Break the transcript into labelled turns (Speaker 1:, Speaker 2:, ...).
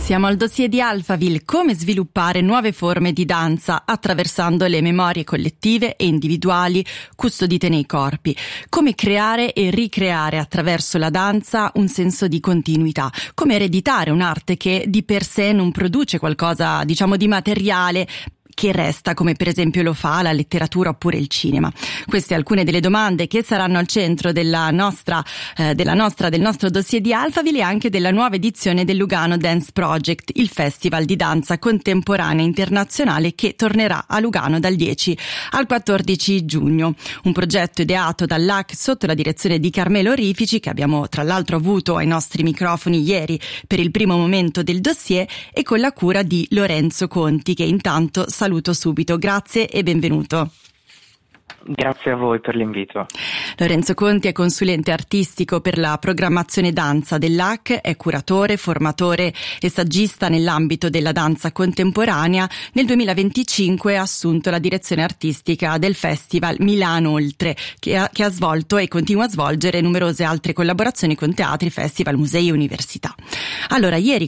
Speaker 1: Siamo al dossier di Alphaville, come sviluppare nuove forme di danza attraversando le memorie collettive e individuali custodite nei corpi, come creare e ricreare attraverso la danza un senso di continuità, come ereditare un'arte che di per sé non produce qualcosa, diciamo, di materiale, che resta, come per esempio lo fa la letteratura oppure il cinema. Queste alcune delle domande che saranno al centro del nostro dossier di Alphaville e anche della nuova edizione del Lugano Dance Project, il festival di danza contemporanea internazionale che tornerà a Lugano dal 10 al 14 giugno. Un progetto ideato dal LAC sotto la direzione di Carmelo Rifici, che abbiamo tra l'altro avuto ai nostri microfoni ieri per il primo momento del dossier, e con la cura di Lorenzo Conti, che intanto saluto subito. Grazie e benvenuto.
Speaker 2: Grazie a voi per l'invito.
Speaker 1: Lorenzo Conti è consulente artistico per la programmazione danza dell'AC, è curatore, formatore e saggista nell'ambito della danza contemporanea. Nel 2025 ha assunto la direzione artistica del Festival Milano Oltre, che ha svolto e continua a svolgere numerose altre collaborazioni con teatri, festival, musei e università. Allora, ieri